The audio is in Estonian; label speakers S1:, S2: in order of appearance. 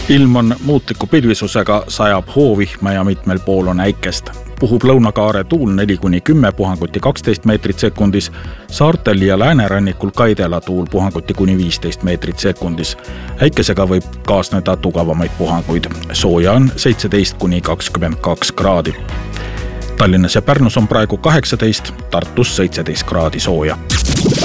S1: Ilm on muutliku pilvisusega, sajab hoovihma ja mitmel pool on äikest. Puhub lõunakaare tuul 4-10 puhanguti 12 meetrit sekundis, saartel ja läänerannikul kaidela tuul puhanguti kuni 15 meetrit sekundis. Äikesega võib kaasneda tugevamaid puhanguid. Sooja on 17-22 kraadi. Tallinnas ja Pärnus on praegu 18, Tartus 17 kraadi sooja.